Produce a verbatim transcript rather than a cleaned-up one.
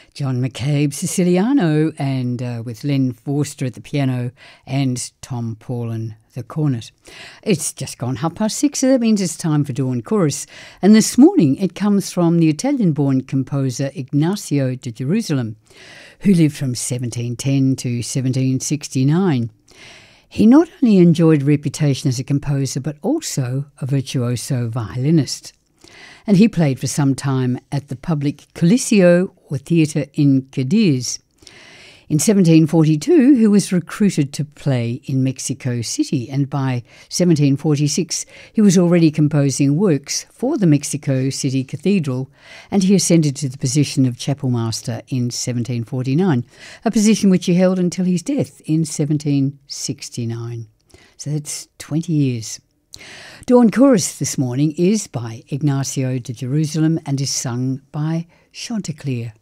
John McCabe Siciliano, and uh, with Len Forster at the piano and Tom Paulin the cornet. It's just gone half past six, so that means it's time for Dawn Chorus. And this morning it comes from the Italian-born composer Ignazio de Jerusalem, who lived from seventeen ten to seventeen sixty-nine. He not only enjoyed reputation as a composer, but also a virtuoso violinist. And he played for some time at the public Coliseo or theatre in Cadiz. In seventeen forty-two, he was recruited to play in Mexico City, and by seventeen forty-six, he was already composing works for the Mexico City Cathedral, and he ascended to the position of chapel master in seventeen forty-nine, a position which he held until his death in seventeen sixty-nine. So that's twenty years. Dawn Chorus this morning is by Ignazio de Jerusalem and is sung by Chanticleer.